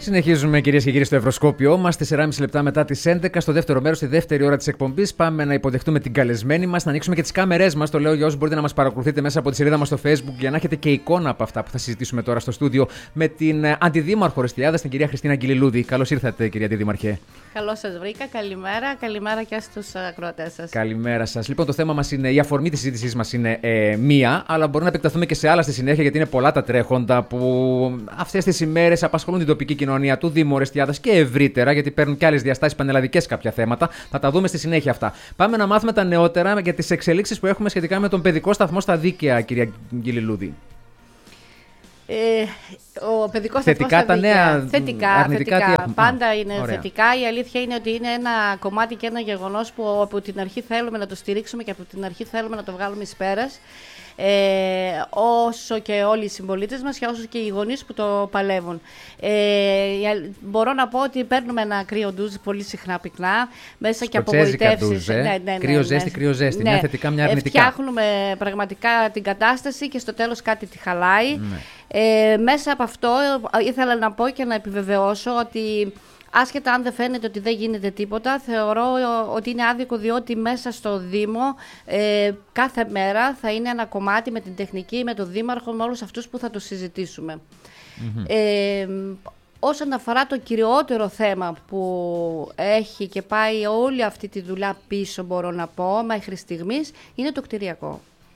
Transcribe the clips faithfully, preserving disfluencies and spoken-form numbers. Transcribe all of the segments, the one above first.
Συνεχίζουμε, κυρίες και κύριοι, στο Ευρωσκόπιό μας. τεσσεράμισι λεπτά μετά τις έντεκα, στο δεύτερο μέρος, στη δεύτερη ώρα της εκπομπής. Πάμε να υποδεχτούμε την καλεσμένη μας, να ανοίξουμε και τις κάμερές μας. Το λέω για όσους μπορείτε να μας παρακολουθείτε μέσα από τη σελίδα μας στο Facebook, για να έχετε και εικόνα από αυτά που θα συζητήσουμε τώρα στο στούντιο με την αντιδήμαρχο Ορεστιάδας, την κυρία Χριστίνα Αγγιλιλούδη. Καλώς ήρθατε, κυρία Αντιδήμαρχε. Καλώς σας βρήκα. Καλημέρα. Καλημέρα και στους ακροατές σας. Καλημέρα σας. Λοιπόν, το θέμα μας είναι, η αφορμή της συζήτησής μας είναι ε, μία, αλλά μπορούμε να επεκταθούμε και σε άλλα στη συνέχεια, γιατί είναι πολλά τα τρέχοντα που αυτές τις ημέρες απασχολούν την τοπική κοινωνία του Δήμου Ορεστιάδας και ευρύτερα, γιατί παίρνουν και άλλες διαστάσεις πανελλαδικές κάποια θέματα. Θα τα δούμε στη συνέχεια αυτά. Πάμε να μάθουμε τα νεότερα για τις εξελίξεις που έχουμε σχετικά με τον παιδικό σταθμό στα Δίκαια, κυρία Αγγιλιλούδη. Ε, ο παιδικός θετικά σταθμός τα νέα, θετικά, αρνητικά, θετικά. Τι... Πάντα είναι Ωραία. θετικά. Η αλήθεια είναι ότι είναι ένα κομμάτι και ένα γεγονός που από την αρχή θέλουμε να το στηρίξουμε και από την αρχή θέλουμε να το βγάλουμε εις πέρας. Ε, όσο και όλοι οι συμπολίτες μας και όσο και οι γονείς που το παλεύουν. Ε, μπορώ να πω ότι παίρνουμε ένα κρύο ντουζ πολύ συχνά πυκνά, μέσα και απογοητεύσεις. Ε? Ναι, ναι, ναι, κρύο ναι, ζέστη, ναι. κρύο ζέστη. Ναι. Μια θετικά, μια αρνητικά. Φτιάχνουμε πραγματικά την κατάσταση και στο τέλος κάτι τη χαλάει. Ναι. Ε, μέσα από αυτό ήθελα να πω και να επιβεβαιώσω ότι άσχετα αν δεν φαίνεται ότι δεν γίνεται τίποτα, θεωρώ ότι είναι άδικο, διότι μέσα στο Δήμο ε, κάθε μέρα θα είναι ένα κομμάτι με την τεχνική, με τον Δήμαρχο, με όλους αυτούς που θα το συζητήσουμε. Mm-hmm. Ε, όσον αφορά το κυριότερο θέμα που έχει και πάει όλη αυτή τη δουλειά πίσω, μπορώ να πω, μέχρι στιγμής, είναι το κτηριακό.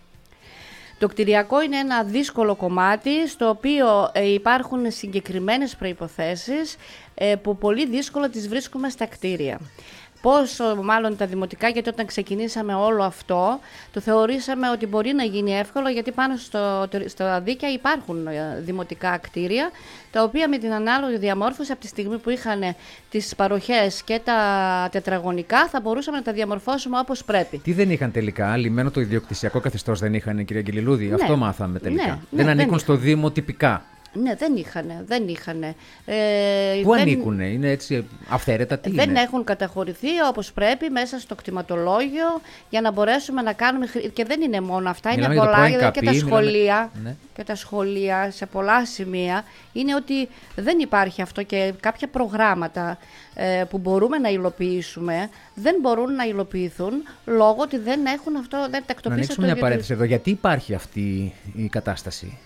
Το κτηριακό είναι ένα δύσκολο κομμάτι, στο οποίο ε, υπάρχουν συγκεκριμένες προϋποθέσεις ε, που πολύ δύσκολο τις βρίσκουμε στα κτίρια. Πόσο μάλλον τα δημοτικά, γιατί όταν ξεκινήσαμε όλο αυτό, το θεωρήσαμε ότι μπορεί να γίνει εύκολο, γιατί πάνω στο, στο Δίκαια υπάρχουν δημοτικά κτίρια, τα οποία με την ανάλογη διαμόρφωση, από τη στιγμή που είχαν τις παροχές και τα τετραγωνικά, θα μπορούσαμε να τα διαμορφώσουμε όπως πρέπει. Τι δεν είχαν τελικά, λυμμένο το ιδιοκτησιακό καθεστώς δεν είχαν, κυρία Αγγιλιλούδη, ναι, αυτό μάθαμε τελικά. Ναι, δεν ναι, ανήκουν δεν στο Δήμο τυπικά. Ναι, δεν είχανε, δεν είχανε. Ε, Πού δεν... ανήκουνε, είναι έτσι αυθαίρετα, τι δεν είναι? έχουν καταχωρηθεί όπως πρέπει μέσα στο κτηματολόγιο για να μπορέσουμε να κάνουμε. Και δεν είναι μόνο αυτά, Μιλάμε είναι πολλά. Για το και τα σχολεία. μιλάμε... ναι. Και τα σχολεία σε πολλά σημεία είναι ότι δεν υπάρχει αυτό και κάποια προγράμματα ε, που μπορούμε να υλοποιήσουμε δεν μπορούν να υλοποιηθούν λόγω ότι δεν έχουν αυτό, δεν τακτοποίησαν. Να ανοίξουμε μια παρένθεση εδώ. Γιατί υπάρχει αυτή η κατάσταση?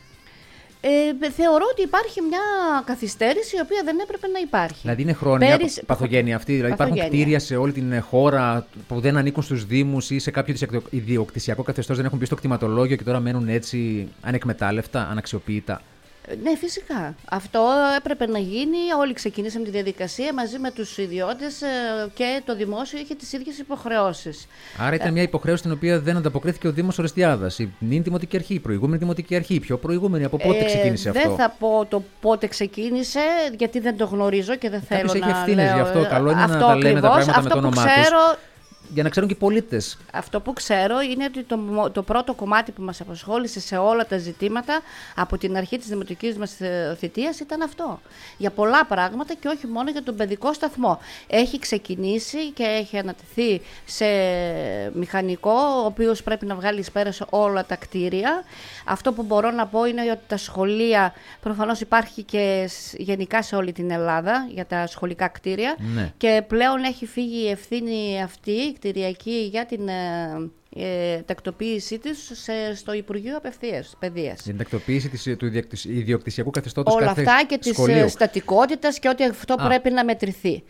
Ε, θεωρώ ότι υπάρχει μια καθυστέρηση η οποία δεν έπρεπε να υπάρχει. Δηλαδή είναι χρόνια Πέρυσι... παθογένεια αυτή. Δηλαδή παθογένεια. Υπάρχουν κτίρια σε όλη την χώρα που δεν ανήκουν στους Δήμους ή σε κάποιο ιδιοκτησιακό καθεστώς, δεν έχουν μπει στο κτηματολόγιο και τώρα μένουν έτσι ανεκμετάλλευτα, αναξιοποιητά. Ναι, φυσικά. Αυτό έπρεπε να γίνει. Όλοι ξεκινήσαμε τη διαδικασία μαζί με τους ιδιώτες και το δημόσιο είχε τις ίδιες υποχρεώσεις. Άρα ήταν μια υποχρέωση την οποία δεν ανταποκρίθηκε ο Δήμος Ορεστιάδας. Η νυν δημοτική αρχή, η προηγούμενη δημοτική αρχή, η πιο προηγούμενη. Από πότε ε, ξεκίνησε δεν αυτό? Δεν θα πω το πότε ξεκίνησε, γιατί δεν το γνωρίζω και δεν θέλω Κάποιος να έχει ευθύνες λέω. γι' αυτό. Καλό είναι αυτό να τα λέμε ακριβώς, τα πράγματα αυτό με το όνομά ξέρω, τους. Για να ξέρουν και οι πολίτες. Αυτό που ξέρω είναι ότι το, το πρώτο κομμάτι που μας απασχόλησε σε όλα τα ζητήματα από την αρχή της δημοτικής μας θητείας ήταν αυτό. Για πολλά πράγματα και όχι μόνο για τον παιδικό σταθμό. Έχει ξεκινήσει και έχει ανατεθεί σε μηχανικό, ο οποίος πρέπει να βγάλει εις πέρας όλα τα κτίρια. Αυτό που μπορώ να πω είναι ότι τα σχολεία, προφανώς υπάρχει και γενικά σε όλη την Ελλάδα για τα σχολικά κτίρια, ναι. Και πλέον έχει φύγει η ευθύνη αυτή κτηριακή για την ε, ε, τακτοποίησή της σε, στο Υπουργείο Απευθείας Παιδείας. Την τακτοποίηση της, του ιδιοκτησιακού καθεστώτος όλα κάθε αυτά και σχολείου. Της στατικότητας και ότι αυτό Α. πρέπει να μετρηθεί.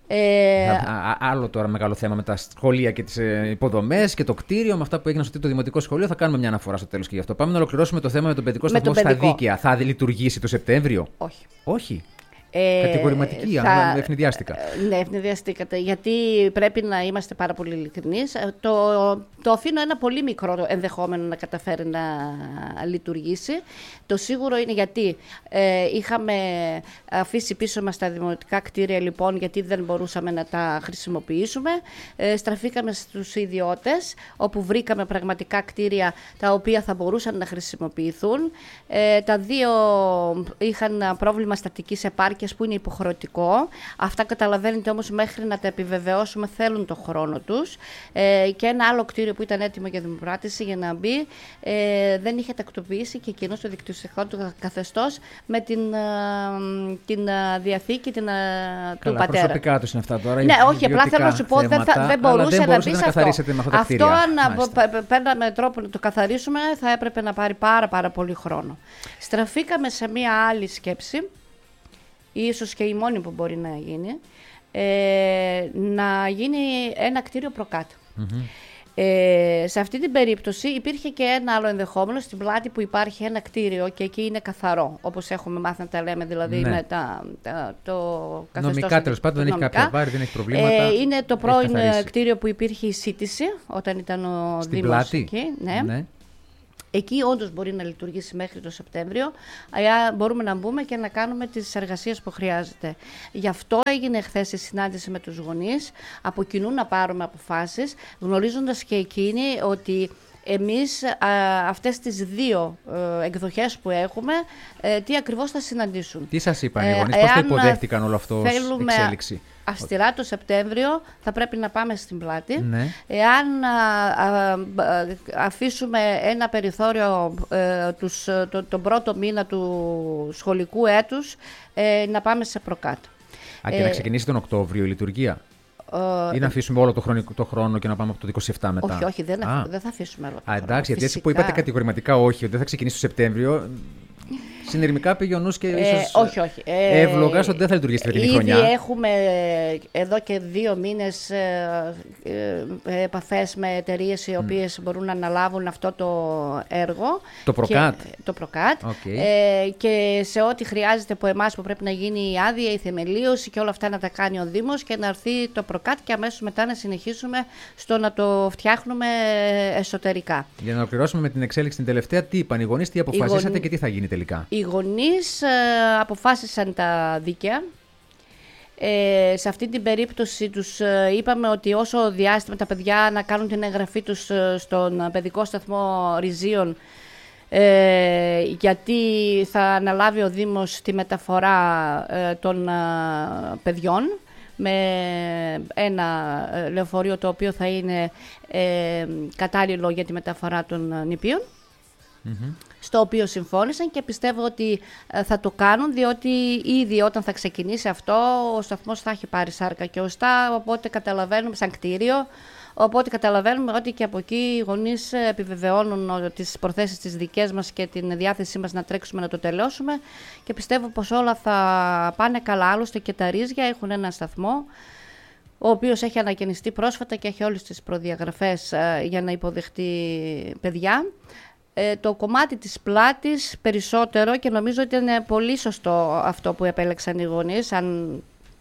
Ε, α, α, άλλο τώρα μεγάλο θέμα με τα σχολεία και τις ε, υποδομές και το κτίριο, με αυτά που έγιναν στο τρίτο δημοτικό σχολείο. Θα κάνουμε μια αναφορά στο τέλος και γι' αυτό. Πάμε να ολοκληρώσουμε το θέμα με τον παιδικό σταθμό στα Δίκαια. Θα λειτουργήσει το Σεπτέμβριο? Όχι. Όχι. Ε, Κατηγορηματική, θα, αν ευνηδιάστηκα. Ναι, ευνηδιαστήκατε. Γιατί πρέπει να είμαστε πάρα πολύ ειλικρινείς. Το, το αφήνω ένα πολύ μικρό ενδεχόμενο να καταφέρει να λειτουργήσει. Το σίγουρο είναι γιατί ε, είχαμε αφήσει πίσω μας τα δημοτικά κτίρια, λοιπόν, γιατί δεν μπορούσαμε να τα χρησιμοποιήσουμε. Ε, στραφήκαμε στους ιδιώτες, όπου βρήκαμε πραγματικά κτίρια τα οποία θα μπορούσαν να χρησιμοποιηθούν. Ε, τα δύο είχαν πρόβλημα στατικής επάρκειας διάρκειας που είναι υποχρεωτικό. Αυτά καταλαβαίνετε όμως μέχρι να τα επιβεβαιώσουμε θέλουν το χρόνο τους. Ε, και ένα άλλο κτίριο που ήταν έτοιμο για δημοπράτηση για να μπει ε, δεν είχε τακτοποιήσει και εκείνο το δικτυωτικό του καθεστώς με την, ε, την ε, διαθήκη την, ε, Καλά, του πατέρα. Προσωπικά τους είναι αυτά τώρα. Ναι, όχι, απλά θέλω να σου πω δεν, θα, δεν μπορούσε δεν να μπει να σε αυτό. Με αυτό, αυτό αν παίρναμε τρόπο να το καθαρίσουμε θα έπρεπε να πάρει πάρα πάρα πολύ χρόνο. Στραφήκαμε σε μία άλλη σκέψη, ίσως και η μόνη που μπορεί να γίνει, ε, να γίνει ένα κτίριο προκάτω. Mm-hmm. Ε, σε αυτή την περίπτωση υπήρχε και ένα άλλο ενδεχόμενο στην πλάτη που υπάρχει ένα κτίριο και εκεί είναι καθαρό, όπως έχουμε μάθει να τα λέμε, δηλαδή ναι. με τα, τα, το καθεστώς. Νομικά τέλος πάντων δεν έχει κάποια βάρη, δεν έχει προβλήματα. Ε, είναι το πρώην κτίριο που υπήρχε η σύντηση όταν ήταν ο στην Δήμος πλάτη. Εκεί. Ναι. Ναι. Εκεί όντως μπορεί να λειτουργήσει μέχρι το Σεπτέμβριο, αλλά μπορούμε να μπούμε και να κάνουμε τις εργασίες που χρειάζεται. Γι' αυτό έγινε χθες η συνάντηση με τους γονείς, από κοινού να πάρουμε αποφάσεις, γνωρίζοντας και εκείνοι ότι εμείς α, αυτές τις δύο ε, εκδοχές που έχουμε, ε, τι ακριβώς θα συναντήσουν. Τι σας είπαν οι γονείς, ε, πώς το υποδέχτηκαν όλο αυτό ως εξέλιξη? Αυστηρά το Σεπτέμβριο θα πρέπει να πάμε στην πλάτη. Ναι. Εάν α, α, α, αφήσουμε ένα περιθώριο ε, τους, το, τον πρώτο μήνα του σχολικού έτους, ε, να πάμε σε προκάτω. Α, και ε, να ξεκινήσει τον Οκτώβριο η λειτουργία. Ή να αφήσουμε όλο το χρόνο, το χρόνο και να πάμε από το είκοσι επτά μετά? Όχι, όχι, δεν, α. δεν θα αφήσουμε όλο το Α, χρόνο. εντάξει, γιατί έτσι που είπατε κατηγορηματικά όχι, ότι δεν θα ξεκινήσει το Σεπτέμβριο, συνειρμικά πήγε ο νους και ίσως ε, όχι, όχι. Ε, εύλογα ότι δεν θα λειτουργήσει την φετινή χρονιά. Ήδη έχουμε εδώ και δύο μήνες ε, ε, επαφές με εταιρείες οι οποίες mm. μπορούν να αναλάβουν αυτό το έργο. Το προκάτ. Και, το προκάτ. Okay. Ε, και σε ό,τι χρειάζεται από εμάς που πρέπει να γίνει η άδεια, η θεμελίωση και όλα αυτά να τα κάνει ο Δήμος και να έρθει το προκάτ και αμέσως μετά να συνεχίσουμε στο να το φτιάχνουμε εσωτερικά. Για να ολοκληρώσουμε με την εξέλιξη την τελευταία, τι είπαν οι γονείς, τι αποφασίσατε γον... και τι θα γίνει τελικά? Οι γονείς ε, αποφάσισαν τα δίκαια. Ε, σε αυτή την περίπτωση τους ε, είπαμε ότι όσο διάστημα τα παιδιά να κάνουν την εγγραφή τους ε, στον παιδικό σταθμό Ριζίων, ε, γιατί θα αναλάβει ο Δήμος τη μεταφορά ε, των ε, παιδιών με ένα λεωφορείο το οποίο θα είναι ε, κατάλληλο για τη μεταφορά των νηπίων. Mm-hmm. Στο οποίο συμφώνησαν και πιστεύω ότι ε, θα το κάνουν, διότι ήδη όταν θα ξεκινήσει αυτό ο σταθμός θα έχει πάρει σάρκα και οστά, οπότε καταλαβαίνουμε σαν κτίριο, οπότε καταλαβαίνουμε ότι και από εκεί οι γονείς επιβεβαιώνουν τις προθέσεις τις δικές μας και την διάθεσή μας να τρέξουμε να το τελειώσουμε και πιστεύω πως όλα θα πάνε καλά. Άλλωστε και τα Ρίζια έχουν ένα σταθμό ο οποίος έχει ανακαινιστεί πρόσφατα και έχει όλες τις προδιαγραφές ε, για να υποδεχτεί παιδιά. Ε, το κομμάτι της πλάτης περισσότερο και νομίζω ότι είναι πολύ σωστό αυτό που επέλεξαν οι γονείς, αν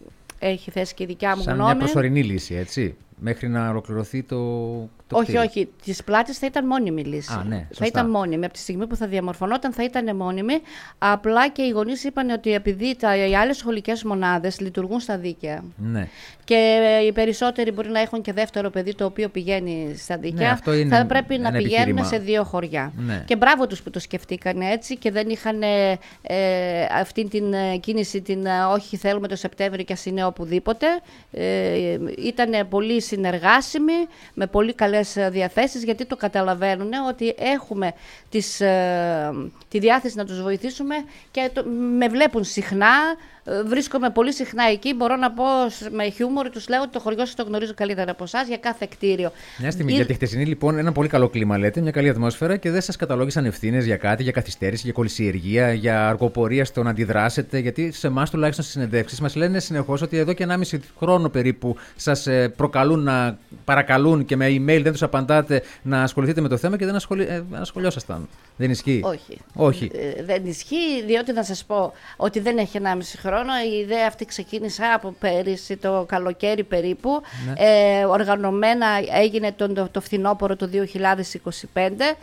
έχει θέσει και η δικιά μου σαν γνώμη. Σαν μια προσωρινή λύση, έτσι, μέχρι να ολοκληρωθεί το, το όχι, κτίριο. όχι, της πλάτης θα ήταν μόνιμη λύση. Α, ναι, θα ήταν μόνιμη, από τη στιγμή που θα διαμορφωνόταν θα ήταν μόνιμη, απλά και οι γονείς είπαν ότι επειδή τα, οι άλλες σχολικές μονάδες λειτουργούν στα δίκαια. Ναι. Και οι περισσότεροι μπορεί να έχουν και δεύτερο παιδί το οποίο πηγαίνει στα δίκαια. Ναι, θα πρέπει να πηγαίνουμε σε δύο χωριά. Ναι. Και μπράβο τους που το σκεφτήκαν έτσι και δεν είχαν ε, αυτή την κίνηση, την όχι θέλουμε το Σεπτέμβριο και ας είναι οπουδήποτε. Ε, ήταν πολύ συνεργάσιμοι, με πολύ καλές διαθέσεις, γιατί το καταλαβαίνουν ότι έχουμε τις, ε, τη διάθεση να τους βοηθήσουμε και το, με βλέπουν συχνά. Βρίσκομαι πολύ συχνά εκεί. Μπορώ να πω με χιούμορ, τους λέω ότι το χωριό σας το γνωρίζω καλύτερα από εσάς για κάθε κτίριο. Μια στιγμή, Ή... για τη χτεσινή, λοιπόν, ένα πολύ καλό κλίμα λέτε, μια καλή ατμόσφαιρα και δεν σας καταλόγησαν ευθύνες για κάτι, για καθυστέρηση, για κολυσιεργία, για αργοπορία στο να αντιδράσετε. Γιατί σε εμάς τουλάχιστον στις συνεντεύξεις μας λένε συνεχώς ότι εδώ και ενάμιση χρόνο περίπου σας προκαλούν να παρακαλούν και με email δεν τους απαντάτε να ασχοληθείτε με το θέμα και δεν ασχολη... ε, ασχολιόσασταν. Δεν ισχύει? Όχι. Όχι. Ε, δεν ισχύει, διότι να σας πω ότι δεν έχει ενάμιση χρόνο. Η ιδέα αυτή ξεκίνησε από πέρυσι το καλοκαίρι περίπου. Ναι. Ε, οργανωμένα έγινε το, το, το φθινόπωρο το δύο χιλιάδες είκοσι πέντε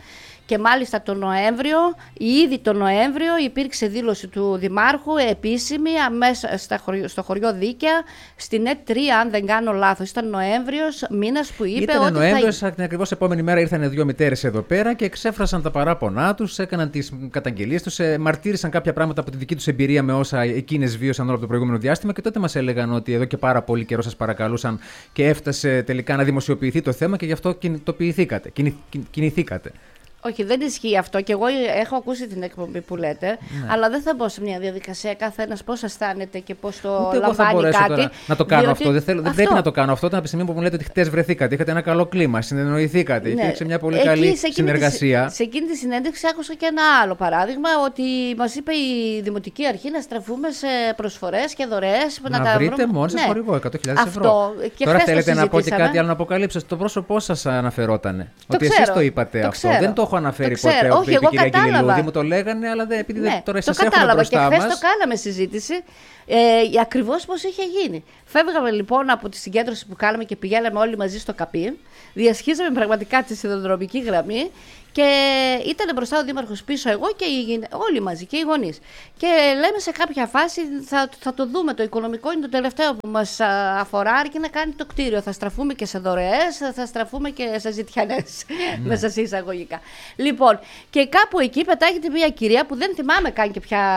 Και μάλιστα τον Νοέμβριο, ήδη τον Νοέμβριο υπήρξε δήλωση του Δημάρχου επίσημη αμέσα στα χωριό, στο χωριό Δίκαια, στην ΕΤ τρία, αν δεν κάνω λάθος. Ήταν Νοέμβριος, μήνας που είπε Ήτανε ότι. Νοέμβριος, θα... την ακριβώς επόμενη μέρα ήρθαν δύο μητέρες εδώ πέρα και εξέφρασαν τα παράπονά τους, έκαναν τις καταγγελίες τους, μαρτύρησαν κάποια πράγματα από τη δική τους εμπειρία με όσα εκείνες βίωσαν όλο από το προηγούμενο διάστημα και τότε μας έλεγαν ότι εδώ και πάρα πολύ καιρό σας παρακαλούσαν και έφτασε τελικά να δημοσιοποιηθεί το θέμα και γι' αυτό κινητοποιηθήκατε, κινηθήκατε. Όχι, δεν ισχύει αυτό και εγώ έχω ακούσει την εκπομπή που λέτε, ναι. αλλά δεν θα μπω σε μια διαδικασία καθένας πώς αισθάνεται και πώς το Ούτε λαμβάνει εγώ θα κάτι. Τώρα να το κάνω διότι... αυτό. Δεν, θέλω, αυτό. δεν πρέπει να το κάνω αυτό όταν από τη στιγμή που μου λέτε ότι χτες βρεθήκατε, είχατε ένα καλό κλίμα, συνεννοηθήκατε, ναι. υπήρξε μια πολύ Εκεί, καλή σε συνεργασία. Τη, σε εκείνη τη συνέντευξη άκουσα και ένα άλλο παράδειγμα, ότι μας είπε η Δημοτική Αρχή να στραφούμε σε προσφορές και δωρεές. Να, να τα βρείτε βρούμε... μόνοι σας ναι. χορηγό, εκατό χιλιάδες αυτό. ευρώ. Και τώρα θέλετε το να πω και κάτι άλλο να αποκαλύψω. Το πρόσωπό σας αναφερότανε. Το ότι εσείς το είπατε το αυτό. Ξέρω. Δεν το έχω αναφέρει το ποτέ. Όχι, εγώ κατάλαβα. Μου το λέγανε, αλλά δεν, επειδή ναι, τώρα το σας έχουμε μπροστά μας. Και χθες το κάναμε συζήτηση, ε, ακριβώς πώς είχε γίνει. Φεύγαμε λοιπόν από τη συγκέντρωση που κάναμε και πηγαίναμε όλοι μαζί στο Καπί, διασχίζαμε πραγματικά τη σιδηροδρομική γραμμή και ήταν μπροστά ο Δήμαρχος, πίσω εγώ και οι, όλοι μαζί και οι γονείς. Και λέμε σε κάποια φάση θα, θα το δούμε, το οικονομικό είναι το τελευταίο που μας αφορά, αρκεί να κάνει το κτίριο. Θα στραφούμε και σε δωρεές, θα στραφούμε και σε ζητιανές, ναι. μέσα σε εισαγωγικά. Λοιπόν, και κάπου εκεί πετάγεται μια κυρία που δεν θυμάμαι καν και ποια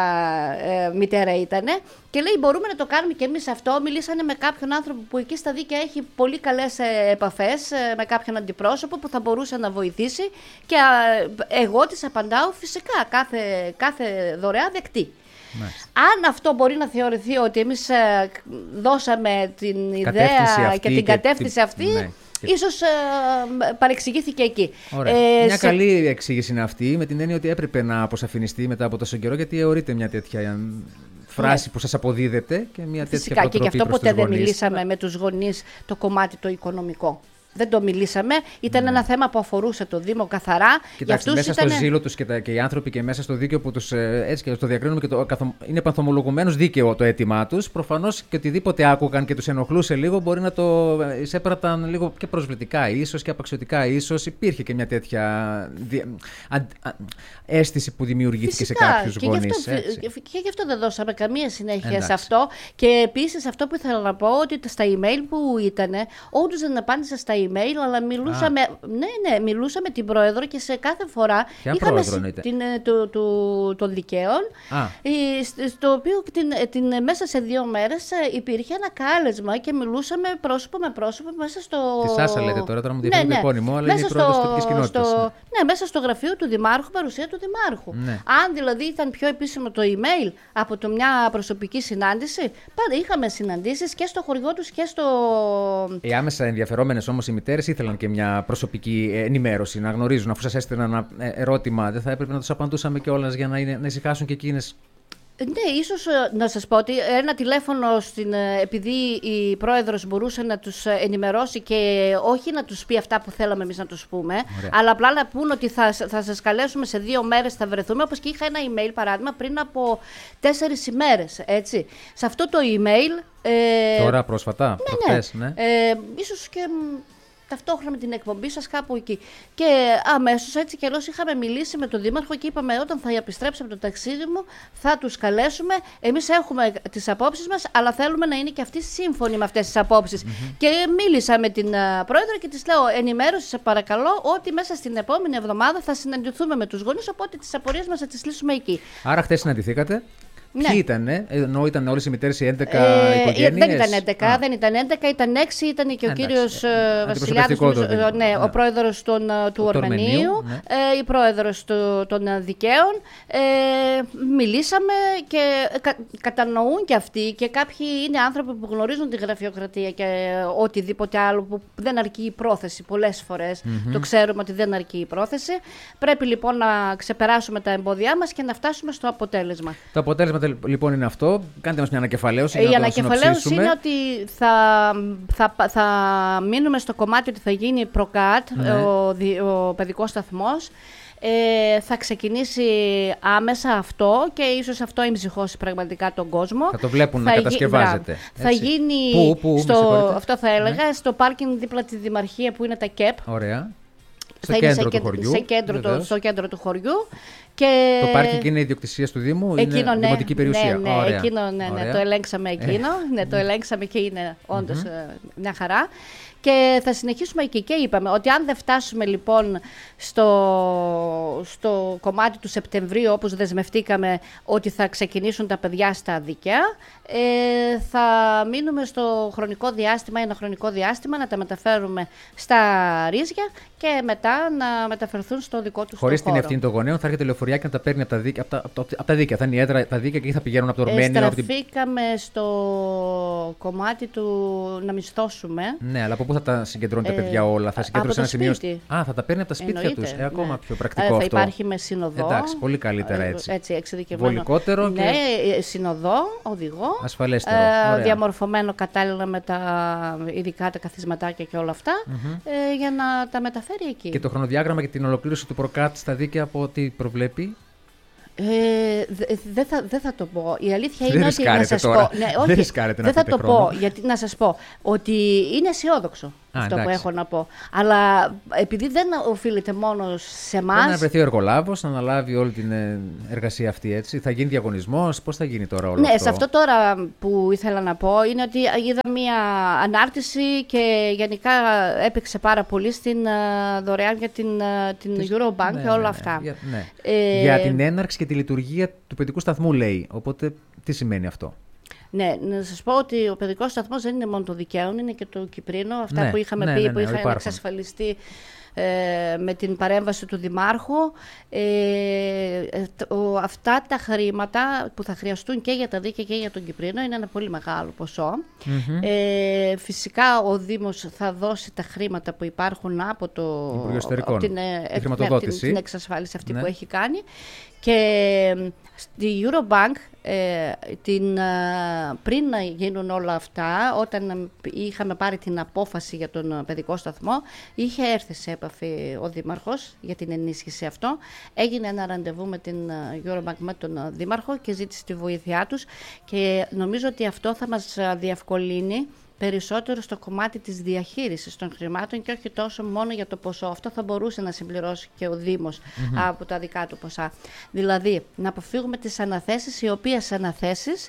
ε, μητέρα ήτανε και λέει μπορούμε να το κάνουμε και εμείς αυτό. Μιλήσανε με κάποιον άνθρωπο που εκεί στα Δίκαια έχει πολύ καλές ε, επαφές ε, με κάποιον αντιπρόσωπο που θα μπορούσε να βοηθήσει και εγώ της απαντάω φυσικά κάθε, κάθε δωρεά δεκτή. Μάλιστα. Αν αυτό μπορεί να θεωρηθεί ότι εμείς ε, δώσαμε την ιδέα και την κατεύθυνση και... αυτή, ναι. ίσως ε, παρεξηγήθηκε εκεί. Ε, μια σε... καλή εξήγηση είναι αυτή, με την έννοια ότι έπρεπε να αποσαφινιστεί μετά από τόσο καιρό, γιατί αιωρείται μια τέτοια φράση ναι. που σας αποδίδεται και μια τέτοια Φυσικά, προτροπή και γι' αυτό ποτέ δεν γονείς. μιλήσαμε με τους γονείς το κομμάτι το οικονομικό. Δεν το μιλήσαμε. Ήταν ναι. ένα θέμα που αφορούσε το Δήμο καθαρά. Κοιτάξτε, μέσα ήταν... στο ζήλο τους και, τα, και οι άνθρωποι και μέσα στο δίκαιο που τους έτσι και το διακρίνουμε και το, καθο, είναι επανθομολογουμένως δίκαιο το αίτημά τους. Προφανώς και οτιδήποτε άκουγαν και τους ενοχλούσε λίγο μπορεί να το εισέπραταν λίγο και προσβλητικά ίσως και απαξιωτικά ίσως. Υπήρχε και μια τέτοια δι... α, α, αίσθηση που δημιουργήθηκε Φυσικά, σε κάποιους και γονείς. Γι αυτό, και γι' αυτό δεν δώσαμε καμία συνέχεια Εντάξει. σε αυτό. Και επίσης αυτό που ήθελα να πω ότι στα email που ήταν, όντως δεν απάντησα στα email, αλλά μιλούσαμε, ναι, ναι, μιλούσαμε την πρόεδρο και σε κάθε φορά ποια είχαμε την, το, το, των δικαίων, στο οποίο την, την, μέσα σε δύο μέρες υπήρχε ένα κάλεσμα και μιλούσαμε πρόσωπο με πρόσωπο μέσα στο... Τη Σάσα λέτε τώρα, τώρα μου διαφεύγει ναι, το ναι. επώνυμο, αλλά είναι η πρόεδρος της τοπικής κοινότητας. Στο, ναι, μέσα στο γραφείο του Δημάρχου, παρουσία του Δημάρχου. Ναι. Αν δηλαδή ήταν πιο επίσημο το email από το μια προσωπική συνάντηση, πάντα είχαμε συναντήσεις και στο χωριό τους και στο... Οι άμεσα ενδιαφερόμενες όμως οι μητέρες ήθελαν και μια προσωπική ενημέρωση, να γνωρίζουν, αφού σας έστειλαν ένα ερώτημα, δεν θα έπρεπε να τους απαντούσαμε κιόλας για να, είναι, να ησυχάσουν και εκείνες. Ναι, ίσως να σας πω ότι ένα τηλέφωνο, στην, επειδή η πρόεδρος μπορούσε να τους ενημερώσει και όχι να τους πει αυτά που θέλαμε εμείς να τους πούμε, ωραία. Αλλά απλά να πούν ότι θα, θα σας καλέσουμε σε δύο μέρες, θα βρεθούμε, όπως και είχα ένα email παράδειγμα πριν από τέσσερις ημέρες, έτσι. Σε αυτό το email... Ε, Τώρα πρόσφατα, ναι, προχτές, ναι. ναι. Ε, ίσως και... ταυτόχρονα με την εκπομπή σας κάπου εκεί. Και αμέσως έτσι κι αλλιώς είχαμε μιλήσει με τον Δήμαρχο και είπαμε όταν θα επιστρέψουμε από το ταξίδι μου θα τους καλέσουμε. Εμείς έχουμε τις απόψεις μας, αλλά θέλουμε να είναι και αυτοί σύμφωνοι με αυτές τις απόψεις. Mm-hmm. Και μίλησα με την uh, πρόεδρο και της λέω ενημέρωση σε παρακαλώ ότι μέσα στην επόμενη εβδομάδα θα συναντηθούμε με τους γονείς, οπότε τις απορίες μας θα τις λύσουμε εκεί. Άρα χθες συναντηθήκατε. Ναι. Ποιοι ήτανε, ενώ ήταν όλες οι μητέρες οι έντεκα ε, οικογένειες. Δεν ήταν έντεκα, δεν ήταν έντεκα, ήταν έξι, ήταν και ο εντάξει, κύριος ε, Βασιλιάδης, το ναι, ναι, ο πρόεδρος των, του Ορμενίου, ναι. ε, η πρόεδρος του, των Δικαίων. Ε, μιλήσαμε και κα, κατανοούν και αυτοί και κάποιοι είναι άνθρωποι που γνωρίζουν τη γραφειοκρατία και οτιδήποτε άλλο που δεν αρκεί η πρόθεση πολλές φορές. Mm-hmm. Το ξέρουμε ότι δεν αρκεί η πρόθεση. Πρέπει λοιπόν να ξεπεράσουμε τα εμπόδια μας και να φτάσουμε στο αποτέλεσμα. Το αποτέλεσμα λοιπόν είναι αυτό. Κάντε μας μια ανακεφαλαίωση. Η ανακεφαλαίωση είναι ότι θα, θα, θα μείνουμε στο κομμάτι ότι θα γίνει προκάτ, ναι. ο, ο παιδικός σταθμός. Ε, θα ξεκινήσει άμεσα αυτό και ίσως αυτό εμψυχώσει πραγματικά τον κόσμο. Θα το βλέπουν θα να κατασκευάζεται. Γι... Θα γίνει πού, πού, στο, αυτό θα έλεγα, ναι. στο πάρκινγκ δίπλα τη Δημαρχία που είναι τα ΚΕΠ. Ωραία. Στο κέντρο του χωριού. Σε κέντρο το, στο κέντρο του χωριού. Και... Το πάρκινγκ είναι ιδιοκτησία του Δήμου, εκείνο, είναι ναι, δημοτική περιουσία. Ναι, ναι, Ωραία. εκείνο, ναι, ναι, το ελέγξαμε εκείνο. Ε. Ναι, το ελέγξαμε και είναι όντως mm-hmm. μια χαρά. Και θα συνεχίσουμε εκεί και είπαμε ότι αν δεν φτάσουμε λοιπόν στο, στο κομμάτι του Σεπτεμβρίου όπως δεσμευτήκαμε ότι θα ξεκινήσουν τα παιδιά στα δίκαια, ε, θα μείνουμε στο χρονικό διάστημα, ένα χρονικό διάστημα να τα μεταφέρουμε στα ρίζια και μετά να μεταφερθούν στο δικό τους χωρίς χώρο. την ευθύνη των γονέων θα έρχεται λεωφοριάκι να τα παίρνει από τα δίκαια. Από τα, από τα, από τα δίκαια. Θα είναι η έδρα τα δίκαια και εκεί θα πηγαίνουν από το Ορμένιο. Ε, στραφήκαμε την... στο κομμάτι του να μισθώσουμε. Ναι, αλλά από πού θα τα συγκεντρώνει τα παιδιά όλα, θα συγκεντρώνει σε ένα σημείο. Α, θα τα παίρνει από τα σπίτια τους. Ε, ακόμα ναι. πιο πρακτικό ε, θα αυτό. Θα υπάρχει με συνοδό. Εντάξει, πολύ καλύτερα έτσι. Έτσι, εξειδικευμένο. Βολικότερο ναι, και. Συνοδό, οδηγό. Ασφαλέστερο. Ε, διαμορφωμένο κατάλληλα με τα ειδικά τα καθισματάκια και όλα αυτά. Mm-hmm. Ε, για να τα μεταφέρει εκεί. Και το χρονοδιάγραμμα για την ολοκλήρωση του προκάτ στα δίκαια από ό,τι προβλέπει. Ε, δεν θα, δε θα το πω. Η αλήθεια δεν είναι ότι να σας τώρα. πω. Ναι, όχι, δεν δεν θα το χρόνο. πω. Γιατί να σας πω ότι είναι αισιόδοξο Α, αυτό εντάξει. που έχω να πω. Αλλά επειδή δεν οφείλεται μόνο σε εμάς. Να βρεθεί ο εργολάβος, να αναλάβει όλη την εργασία αυτή έτσι. Θα γίνει διαγωνισμός, πώς θα γίνει τώρα όλο ναι, αυτό. Ναι, σε αυτό τώρα που ήθελα να πω είναι ότι είδα μία ανάρτηση και γενικά έπαιξε πάρα πολύ στην uh, δωρεάν για την, uh, την Της... Eurobank ναι, και όλα ναι, ναι. αυτά. Για, ναι. Ε... για την έναρξη και τη λειτουργία του παιδικού σταθμού λέει. Οπότε τι σημαίνει αυτό. Ναι, να σας πω ότι ο παιδικός σταθμός δεν είναι μόνο το Δικαίων, είναι και το Κυπρίνο. Αυτά ναι, που είχαμε ναι, πει, ναι, ναι, που είχαν υπάρχουν. εξασφαλιστεί ε, με την παρέμβαση του Δημάρχου. Ε, το, αυτά τα χρήματα που θα χρειαστούν και για τα δίκαια και για τον Κυπρίνο είναι ένα πολύ μεγάλο ποσό. Mm-hmm. Ε, φυσικά ο Δήμος θα δώσει τα χρήματα που υπάρχουν από, το, από την, τη χρηματοδότηση. την, την εξασφάλιση αυτή ναι. που έχει κάνει. Και στη Eurobank, ε, την, πριν να γίνουν όλα αυτά, όταν είχαμε πάρει την απόφαση για τον παιδικό σταθμό, είχε έρθει σε επαφή ο Δήμαρχος για την ενίσχυση αυτό. Έγινε ένα ραντεβού με την Eurobank, με τον Δήμαρχο και ζήτησε τη βοήθειά τους και νομίζω ότι αυτό θα μας διευκολύνει περισσότερο στο κομμάτι της διαχείρισης των χρημάτων και όχι τόσο μόνο για το ποσό. Αυτό θα μπορούσε να συμπληρώσει και ο Δήμος mm-hmm. από τα δικά του ποσά. Δηλαδή, να αποφύγουμε τις αναθέσεις, οι οποίες αναθέσεις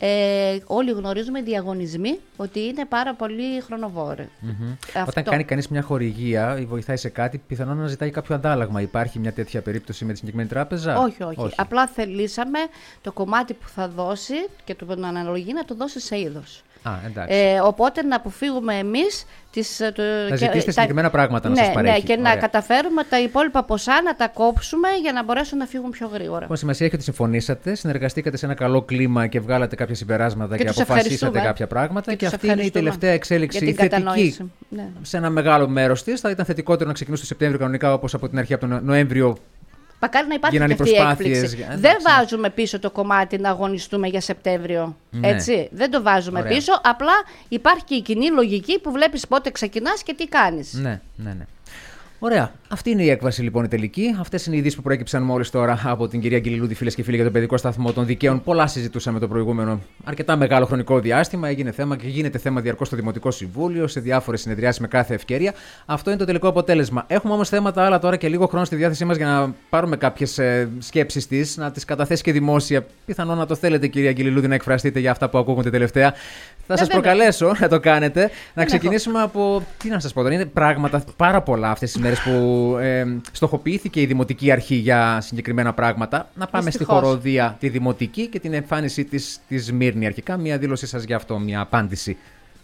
ε, όλοι γνωρίζουμε οι διαγωνισμοί ότι είναι πάρα πολύ χρονοβόροι. Mm-hmm. Όταν κάνει κανείς μια χορηγία ή βοηθάει σε κάτι, πιθανόν να ζητάει κάποιο αντάλλαγμα. Υπάρχει μια τέτοια περίπτωση με τη συγκεκριμένη τράπεζα? Όχι, όχι. όχι. Απλά θελήσαμε το κομμάτι που θα δώσει και το να αναλογεί να το δώσει σε είδος. Α, ε, οπότε να αποφύγουμε εμείς τις, το, να ζητήσετε τα, συγκεκριμένα πράγματα ναι, να σας παρέχει. Ναι, και Ωραία. να καταφέρουμε τα υπόλοιπα ποσά να τα κόψουμε για να μπορέσουν να φύγουν πιο γρήγορα. Λοιπόν, σημασία έχει ότι συμφωνήσατε, συνεργαστήκατε σε ένα καλό κλίμα και βγάλατε κάποια συμπεράσματα και, και αποφασίσατε κάποια πράγματα. Και, και αυτή είναι η τελευταία εξέλιξη η θετική. Ναι. Σε ένα μεγάλο μέρος της. Θα ήταν θετικότερο να ξεκινούσε το Σεπτέμβριο κανονικά, όπως από την αρχή, από τον Νοέμβριο. Μακάρι να υπάρχει και αυτή η έκπληξη. Για... Δεν βάζουμε πίσω το κομμάτι να αγωνιστούμε για Σεπτέμβριο. Ναι. Έτσι. Δεν το βάζουμε Ωραία. πίσω. Απλά υπάρχει και η κοινή λογική που βλέπεις πότε ξεκινάς και τι κάνεις. Ναι, ναι, ναι. Ωραία. Αυτή είναι η έκβαση λοιπόν η τελική. Αυτές είναι οι ειδήσεις που προέκυψαν μόλις τώρα από την κυρία Αγγελιλούδη, φίλες και φίλοι, για τον παιδικό σταθμό των Δικαίων. Πολλά συζητούσαμε το προηγούμενο αρκετά μεγάλο χρονικό διάστημα. Έγινε θέμα και γίνεται θέμα διαρκώς στο Δημοτικό Συμβούλιο, σε διάφορες συνεδριάσεις με κάθε ευκαιρία. Αυτό είναι το τελικό αποτέλεσμα. Έχουμε όμως θέματα άλλα τώρα και λίγο χρόνο στη διάθεσή μας για να πάρουμε κάποιες ε, σκέψεις της, να τις καταθέσει και δημόσια. Πιθανόν να το θέλετε, κυρία Αγγελιλούδη, να εκφραστείτε για αυτά που ακούγονται τελευταία. Θα σας προκαλέσω να το κάνετε. Να ξεκινήσουμε από. Τι να σας πω τώρα, είναι πράγματα πάρα πολλά αυτές τις μέρες που ε, στοχοποιήθηκε η Δημοτική Αρχή για συγκεκριμένα πράγματα. Να πάμε Δυστυχώς. στη χοροδία τη Δημοτική και την εμφάνισή της στη Σμύρνη. Αρχικά, μια δήλωσή σας γι' αυτό, μια απάντηση.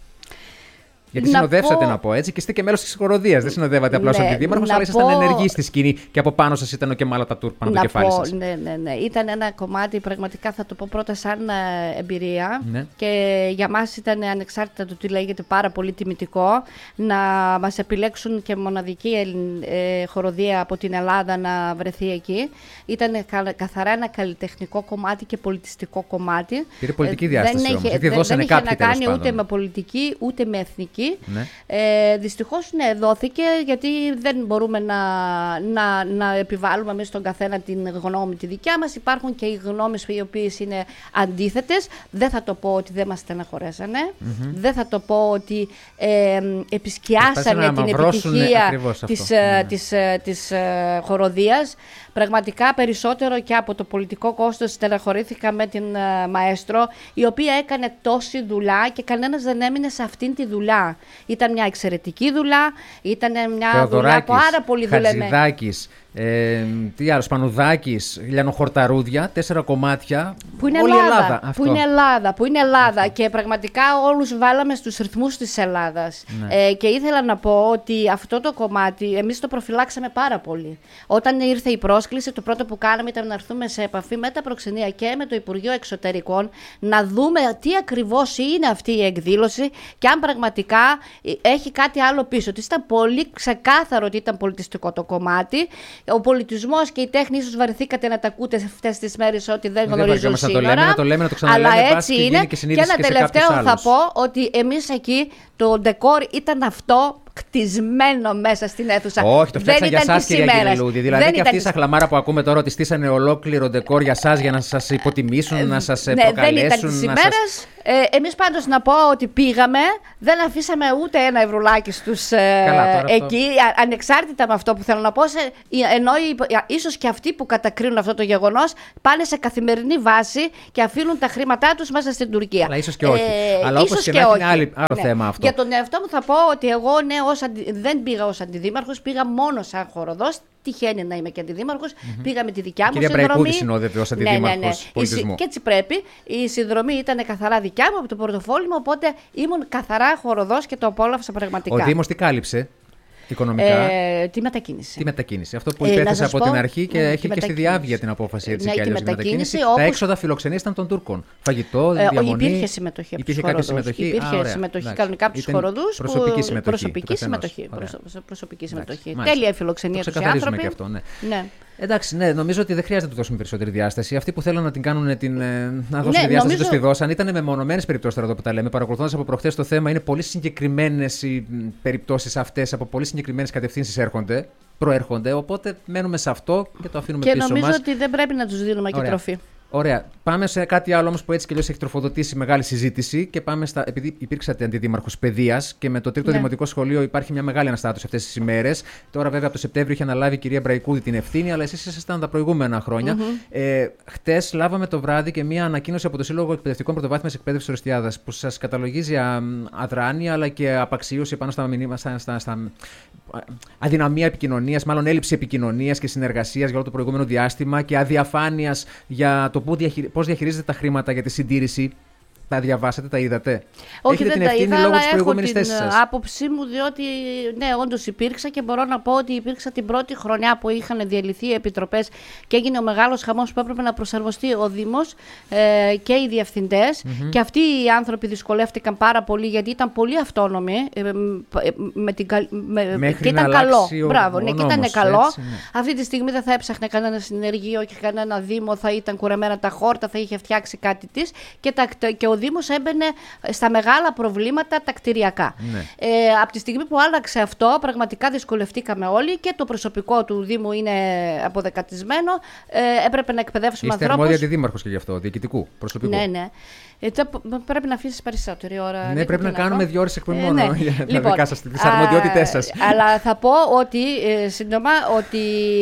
Γιατί να συνοδεύσατε, πω... να πω έτσι, και είστε και μέλος της χοροδίας. Δεν συνοδεύατε απλά ως ναι, αντιδήμαρχος, αλλά ήσασταν πω... ενεργοί στη σκηνή και από πάνω σας ήταν ο Κεμάλ Ατατούρκ πάνω από το κεφάλι σας. Ναι, ναι, ναι. Ήταν ένα κομμάτι, πραγματικά θα το πω πρώτα, σαν εμπειρία. Ναι. Και για μας ήταν, ανεξάρτητα του τι λέγεται, πάρα πολύ τιμητικό να μας επιλέξουν και μοναδική ε, χοροδία από την Ελλάδα να βρεθεί εκεί. Ήταν καθαρά ένα καλλιτεχνικό κομμάτι και πολιτιστικό κομμάτι. Πήρε πολιτική διάσταση δεν όμως, είχε, γιατί δεν, δώσανε δεν είχε κάποιοι, να κάνει τέλος ούτε πάντων. με πολιτική ούτε με εθνική. εκεί. Ναι. Ε, δυστυχώς ναι, δόθηκε, γιατί δεν μπορούμε να, να, να επιβάλλουμε εμείς στον καθένα την γνώμη τη δικιά μας. Υπάρχουν και οι γνώμες οι οποίες είναι αντίθετες. Δεν θα το πω ότι δεν μας στεναχωρέσανε. Mm-hmm. Δεν θα το πω ότι ε, επισκιάσανε την επιτυχία της, ναι. της, της, της ε, χοροδίας. Πραγματικά περισσότερο και από το πολιτικό κόστος στεναχωρήθηκα με την uh, Μαέστρο, η οποία έκανε τόση δουλειά και κανένας δεν έμεινε σε αυτήν τη δουλειά. Ήταν μια εξαιρετική δουλειά, ήταν μια δουλειά πάρα πολύ δουλεμένη. Χατζηδάκης, ε, τι άλλο, Σπανουδάκης, Λιανοχορταρούδια, τέσσερα κομμάτια. Που είναι όλη Ελλάδα, Ελλάδα. Αυτό. Που είναι Ελλάδα, που είναι Ελλάδα. Αυτό. Και πραγματικά όλους βάλαμε στους ρυθμούς της Ελλάδας. Ναι. Ε, και ήθελα να πω ότι αυτό το κομμάτι εμείς το προφυλάξαμε πάρα πολύ. Όταν ήρθε η πρόσκληση, το πρώτο που κάναμε ήταν να έρθουμε σε επαφή με τα προξενία και με το Υπουργείο Εξωτερικών, να δούμε τι ακριβώς είναι αυτή η εκδήλωση και αν πραγματικά έχει κάτι άλλο πίσω. Ότι ήταν πολύ ξεκάθαρο ότι ήταν πολιτιστικό το κομμάτι. Ο πολιτισμός και η τέχνη, ίσως βαρεθήκατε να τα ακούτε αυτές τις μέρες ότι δεν γνωρίζουν σύνορα. Να το λέμε, να το λέμε, να το ξαναλέμε, αλλά έτσι και είναι. Και, και ένα και τελευταίο θα πω ότι εμείς εκεί το ντεκόρ ήταν αυτό κτισμένο μέσα στην αίθουσα. Όχι, το φτιάξαν για εσάς, κυρία Κυριλούδη. Δηλαδή δεν και αυτή η σαχλαμάρα που ακούμε τώρα ότι στήσανε ολόκληρο ντεκόρ για εσάς για να σας υποτιμήσουν, να σας ναι, προκαλέσουν. Δεν ήταν τις ημέρες. Σας... Ε, εμείς πάντως να πω ότι πήγαμε, δεν αφήσαμε ούτε ένα ευρουλάκι στους ε, Καλά, εκεί, α, ανεξάρτητα με αυτό που θέλω να πω, σε, ενώ ίσως και αυτοί που κατακρίνουν αυτό το γεγονός πάνε σε καθημερινή βάση και αφήνουν τα χρήματά τους μέσα στην Τουρκία. Αλλά ίσως και όχι. Ε, Αλλά όπως και, και να είναι άλλο ναι. θέμα αυτό. Για τον εαυτό μου θα πω ότι εγώ ναι, ως αντι... δεν πήγα ως αντιδήμαρχος, πήγα μόνο σαν χοροδός. Τυχαίνει να είμαι και αντιδήμαρχος. Mm-hmm. Πήγα με τη δικιά μου κυρία συνδρομή. Μπραϊκούδη συνόδευε ως αντιδήμαρχος ναι, ναι, ναι. πολιτισμού. Και έτσι πρέπει. Η συνδρομή ήταν καθαρά δικιά μου από το πορτοφόλι μου, οπότε ήμουν καθαρά χοροδός και το απόλαυσα πραγματικά. Ο Δήμος τι κάλυψε οικονομικά? Ε, τη μετακίνηση. Τη μετακίνηση. Αυτό που υπέθεσε ε, από πω, την αρχή και ναι, έχει και στη διάβια την απόφαση έτσι ναι, και αλλιώς. μετακίνηση. Όπως... Τα έξοδα φιλοξενίας ήταν των Τούρκων. Φαγητό, ε, διαμονή. Υπήρχε συμμετοχή από υπήρχε τους χοροδούς. Συμμετοχή. Υπήρχε Α, συμμετοχή κανονικά από τους χοροδούς. Προσωπική συμμετοχή. Προσωπική συμμετοχή. Προσωπική συμμετοχή. Τέλεια φιλοξενία τους άνθρωποι. Και αυτό, ναι. Εντάξει, ναι, νομίζω ότι δεν χρειάζεται να του δώσουμε περισσότερη διάσταση. Αυτοί που θέλουν να την κάνουν την, να δώσουν ναι, τη διάσταση νομίζω... του τη δώσαν. Ήταν μεμονωμένες περιπτώσεις τώρα εδώ που τα λέμε. Παρακολουθώντας από προχθές το θέμα, είναι πολύ συγκεκριμένες οι περιπτώσεις αυτές, από πολύ συγκεκριμένες κατευθύνσεις έρχονται, προέρχονται. Οπότε μένουμε σε αυτό και το αφήνουμε και πίσω μας. Και νομίζω ότι δεν πρέπει να τους δίνουμε και τροφή. Ωραία. Πάμε σε κάτι άλλο όμως που έτσι και αλλιώς έχει τροφοδοτήσει μεγάλη συζήτηση και πάμε στα. Επειδή υπήρξατε αντιδήμαρχος παιδείας και με το τρίτο ναι. δημοτικό σχολείο υπάρχει μια μεγάλη αναστάτωση αυτές τις ημέρες. Τώρα, βέβαια, από το Σεπτέμβριο είχε αναλάβει η κυρία Μπραϊκούδη την ευθύνη, αλλά εσείς ήσασταν τα προηγούμενα χρόνια. Mm-hmm. Ε, χτες λάβαμε το βράδυ και μια ανακοίνωση από το Σύλλογο Εκπαιδευτικών Πρωτοβάθμιας Εκπαίδευσης Ορεστιάδας που σας καταλογίζει αδράνεια αλλά και απαξίωση πάνω στα μηνύματα, στα, στα αδυναμία επικοινωνίας, μάλλον έλλειψη επικοινωνίας και συνεργασίας για όλο το προηγούμενο διάστημα και αδιαφάνειας για το πώς διαχειρίζετε τα χρήματα για τη συντήρηση. Τα διαβάσατε, τα είδατε? Όχι, Έχετε δεν την τα ευθύνη είδα, λόγω αλλά της προηγούμενης έχω την θέσης σας. άποψή μου, διότι ναι, όντως υπήρξα και μπορώ να πω ότι υπήρξα την πρώτη χρονιά που είχαν διαλυθεί οι επιτροπές και έγινε ο μεγάλος χαμός που έπρεπε να προσαρμοστεί ο Δήμος ε, και οι διευθυντές. Mm-hmm. Και αυτοί οι άνθρωποι δυσκολεύτηκαν πάρα πολύ γιατί ήταν πολύ αυτόνομοι ε, με την, με, και ήταν καλό. Ο, Μπράβο, ο ναι, νόμος, και ήταν καλό. Έτσι, ναι. Αυτή τη στιγμή δεν θα έψαχνε κανένα συνεργείο και κανένα Δήμο, θα ήταν κουρεμένα τα χόρτα, θα είχε φτιάξει κάτι της και, τα, και ο Δήμος έμπαινε στα μεγάλα προβλήματα τα κτηριακά. Ναι. Ε, από τη στιγμή που άλλαξε αυτό, πραγματικά δυσκολευτήκαμε όλοι και το προσωπικό του Δήμου είναι αποδεκατισμένο. Ε, έπρεπε να εκπαιδεύσουμε ανθρώπους. Είστε αρμόδια αντιδήμαρχος και γι' αυτό, διοικητικού προσωπικού. Ναι, ναι. Ε, πρέπει να αφήσεις περισσότερη ώρα. Ναι, πρέπει να, να κάνουμε δύο ώρες εκπομπή μόνο ε, ναι. για λοιπόν, τα δικά σας, τις αρμοδιότητές σας. Αλλά θα πω ότι, ε, σύντομα, ότι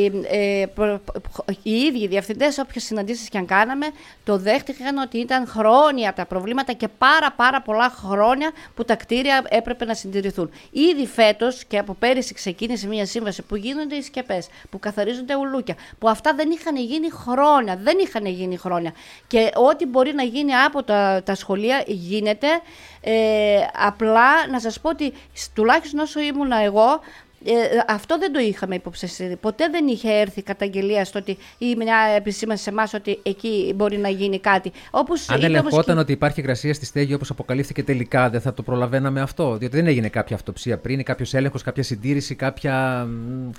ε, προ, οι ίδιοι οι διευθυντές, όποιες συναντήσεις και αν κάναμε, το δέχτηκαν ότι ήταν χρόνια τα προβλήματα και πάρα πάρα πολλά χρόνια που τα κτίρια έπρεπε να συντηρηθούν. Ήδη φέτος και από πέρυσι ξεκίνησε μια σύμβαση που γίνονται οι σκεπές, που καθαρίζονται ουλούκια, που αυτά δεν είχαν γίνει χρόνια, δεν είχαν γίνει χρόνια. Και ό,τι μπορεί να γίνει από τα τα σχολεία γίνεται. Ε, απλά να σας πω ότι τουλάχιστον όσο ήμουνα εγώ, ε, αυτό δεν το είχαμε υπόψη. Ποτέ δεν είχε έρθει καταγγελία στο ότι ή μια επισήμανση σε εμάς ότι εκεί μπορεί να γίνει κάτι. Όπως αν ελεγχόταν και... ότι υπάρχει υγρασία στη στέγη όπως αποκαλύφθηκε τελικά, δεν θα το προλαβαίναμε αυτό? Διότι δεν έγινε κάποια αυτοψία πριν, κάποιος έλεγχος, κάποια συντήρηση, κάποια.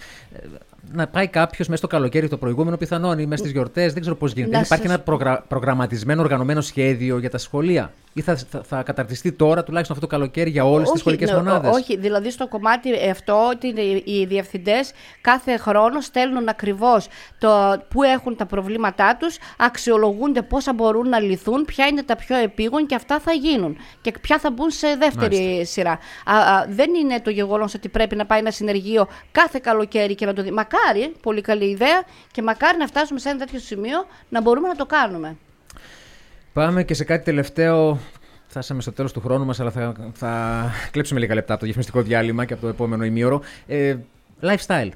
Να πάει κάποιος μέσα στο καλοκαίρι το προηγούμενο πιθανόν ή μέσα στις γιορτές, δεν ξέρω πώς γίνεται. Δεν υπάρχει σε... ένα προγρα... προγραμματισμένο, οργανωμένο σχέδιο για τα σχολεία? ή θα, θα, θα καταρτιστεί τώρα τουλάχιστον αυτό το καλοκαίρι για όλες τις σχολικές ναι, μονάδες? Όχι, δηλαδή στο κομμάτι αυτό ότι οι διευθυντές κάθε χρόνο στέλνουν ακριβώς το που έχουν τα προβλήματά τους, αξιολογούνται πόσα μπορούν να λυθούν, ποια είναι τα πιο επίγον και αυτά θα γίνουν και ποια θα μπουν σε δεύτερη Μάλιστα. σειρά. Α, α, δεν είναι το γεγονός ότι πρέπει να πάει ένα συνεργείο κάθε καλοκαίρι και να το δει. Μακάρι, πολύ καλή ιδέα και μακάρι να φτάσουμε σε ένα τέτοιο σημείο να μπορούμε να το κάνουμε. Πάμε και σε κάτι τελευταίο. Φτάσαμε στο τέλος του χρόνου μας, αλλά θα, θα κλέψουμε λίγα λεπτά από το διαφημιστικό διάλειμμα και από το επόμενο ημίωρο. Ε, lifestyle.